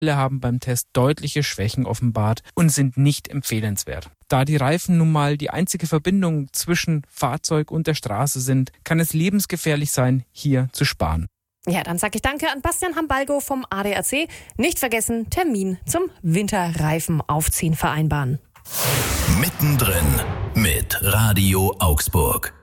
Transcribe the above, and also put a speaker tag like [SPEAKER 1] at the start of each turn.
[SPEAKER 1] haben beim Test deutliche Schwächen offenbart und sind nicht empfehlenswert. Da die Reifen nun mal die einzige Verbindung zwischen Fahrzeug und der Straße sind, kann es lebensgefährlich sein, hier zu sparen.
[SPEAKER 2] Ja, dann sage ich danke an Bastian Hambalgo vom ADAC. Nicht vergessen, Termin zum Winterreifen aufziehen vereinbaren.
[SPEAKER 3] Mittendrin mit Radio Augsburg.